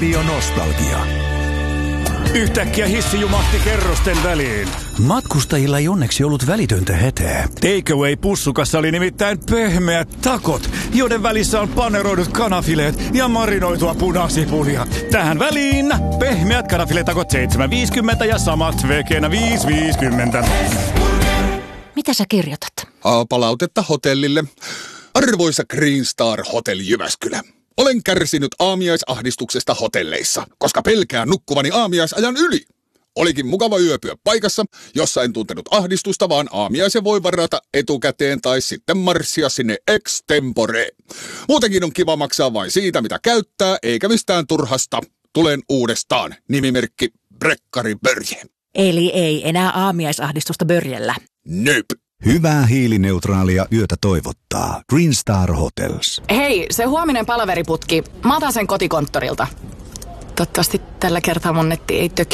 Radio Nostalgia. Yhtäkkiä hissi jumahti kerrosten väliin. Matkustajilla ei onneksi ollut välitöntä hätää. Takeaway-pussukassa oli nimittäin pehmeät takot, joiden välissä on paneroidut kanafileet ja marinoitua punasipulia. Tähän väliin pehmeät kanafiletakot 7,50 ja samat vegenä 5,50. Mitä sä kirjoitat? Palautetta hotellille. Arvoisa Green Star Hotel Jyväskylä. Olen kärsinyt aamiaisahdistuksesta hotelleissa, koska pelkään nukkuvani aamiaisajan yli. Olikin mukava yöpyä paikassa, jossa en tuntenut ahdistusta, vaan aamiaisen voi varata etukäteen tai sitten marssia sinne extempore. Muutenkin on kiva maksaa vain siitä, mitä käyttää, eikä mistään turhasta. Tulen uudestaan. Nimimerkki Brekkari Börje. Eli ei enää aamiaisahdistusta Börjellä. Nöp. Hyvää hiilineutraalia yötä toivottaa Green Star Hotels. Hei, se huominen palaveriputki. Mä otan sen kotikonttorilta. Toivottavasti tällä kertaa mun netti ei töki.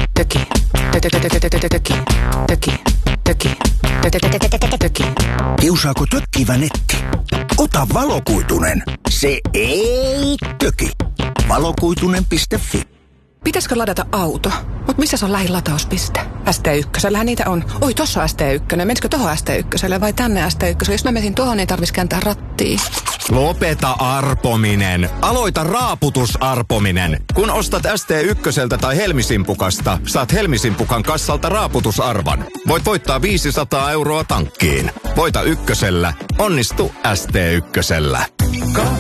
Kiusaako tökkivä netti? Ota valokuitunen. Se ei töki. Valokuitunen.fi. Pitäisikö ladata auto? Mut missä se on lähin latauspiste? ST1, niitä on. Oi, tossa on ST1. Menisikö tohon ST1 vai tänne ST1? Jos mä menisin tohon, niin tarvitsisi kääntää rattiin. Lopeta arpominen. Aloita raaputusarpominen. Kun ostat ST1 tai Helmisimpukasta, saat Helmisimpukan kassalta raaputusarvan. Voit voittaa 500 € tankkiin. Voita ykkösellä. Onnistu ST1.